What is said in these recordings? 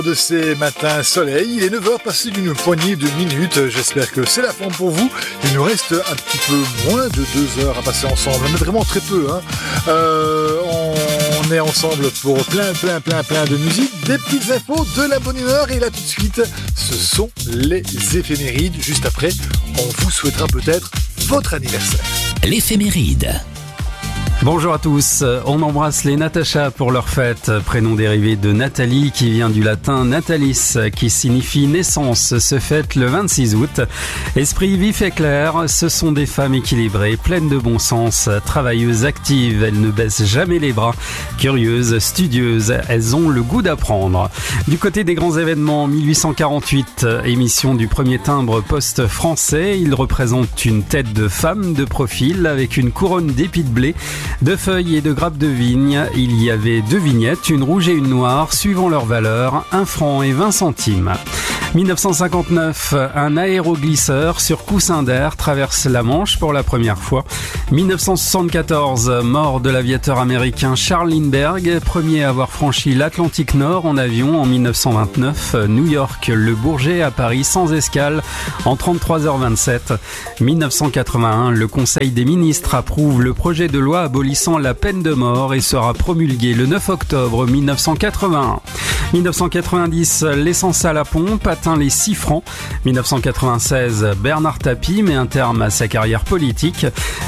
De ces matins soleil, il est 9h passé d'une poignée de minutes, j'espère que c'est la forme pour vous. Il nous reste un petit peu moins de 2 heures à passer ensemble, mais vraiment très peu. On est ensemble pour plein de musique, des petites infos, de la bonne humeur, et là tout de suite, ce sont les éphémérides. Juste après, on vous souhaitera peut-être votre anniversaire. L'éphéméride. Bonjour à tous, on embrasse les Natacha pour leur fête, prénom dérivé de Nathalie qui vient du latin natalis qui signifie naissance, se fête le 26 août. Esprit vif et clair, ce sont des femmes équilibrées, pleines de bon sens, travailleuses, actives, elles ne baissent jamais les bras, curieuses, studieuses, elles ont le goût d'apprendre. Du côté des grands événements, 1848, émission du premier timbre poste français, il représente une tête de femme de profil avec une couronne d'épis de blé, de feuilles et de grappes de vigne. Il y avait 2 vignettes, une rouge et une noire, suivant leur valeur, 1 franc et 20 centimes. 1959, un aéroglisseur sur coussin d'air traverse la Manche pour la première fois. 1974, mort de l'aviateur américain Charles Lindbergh, premier à avoir franchi l'Atlantique Nord en avion en 1929. New York, Le Bourget à Paris sans escale en 33h27. 1981, le Conseil des ministres approuve le projet de loi abolissant la peine de mort et sera promulgué le 9 octobre 1981. 1990, l'essence à la pompe atteint les 6 francs. 1996, Bernard Tapie met un terme à sa carrière politique.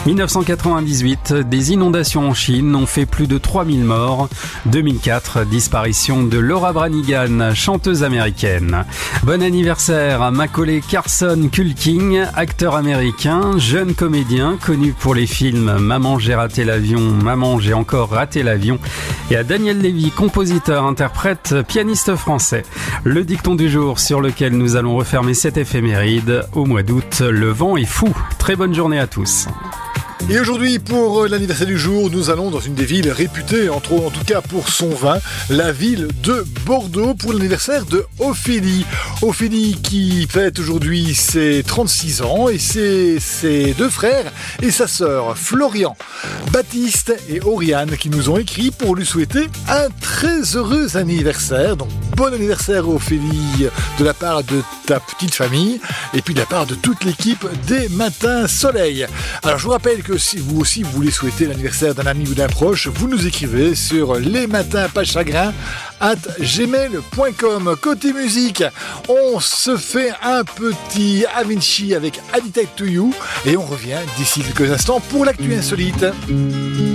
1998, des inondations en Chine ont fait plus de 3000 morts. 2004, disparition de Laura Branigan, chanteuse américaine. Bon anniversaire à Macaulay Carson Culkin, acteur américain, jeune comédien connu pour les films Maman j'ai raté l'avion, Maman j'ai encore raté l'avion, et à Daniel Lévy, compositeur, interprète, pianiste français. Le dicton du jour sur lequel nous allons refermer cette éphéméride. Au mois d'août, le vent est fou. Très bonne journée à tous. Et aujourd'hui, pour l'anniversaire du jour, nous allons dans une des villes réputées, en tout cas pour son vin, la ville de Bordeaux, pour l'anniversaire de Ophélie. Ophélie qui fête aujourd'hui ses 36 ans, et c'est ses 2 frères et sa sœur Florian, Baptiste et Oriane qui nous ont écrit pour lui souhaiter un très heureux anniversaire. Donc bon anniversaire Ophélie de la part de ta petite famille et puis de la part de toute l'équipe des Matins Soleil. Alors je vous rappelle que si vous aussi vous voulez souhaiter l'anniversaire d'un ami ou d'un proche, vous nous écrivez sur lesmatins.gmail.com. Côté musique, on se fait un petit Avicii avec Addicted to You et on revient d'ici quelques instants pour l'actu insolite.